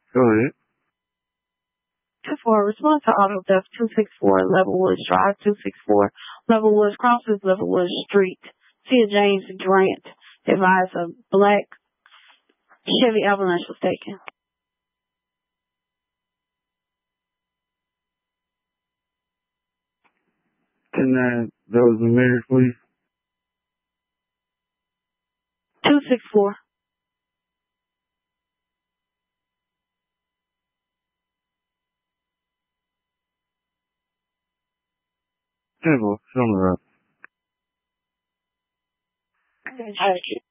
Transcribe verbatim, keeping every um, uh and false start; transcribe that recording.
Go ahead. two four, respond to auto theft two six four, Levelwood Drive two six four, Levelwood crosses Levelwood Street. Tia James Grant advised a black Chevy Avalanche was taken. Can uh, those meters, please? two six four. Simple, sum it up. Okay.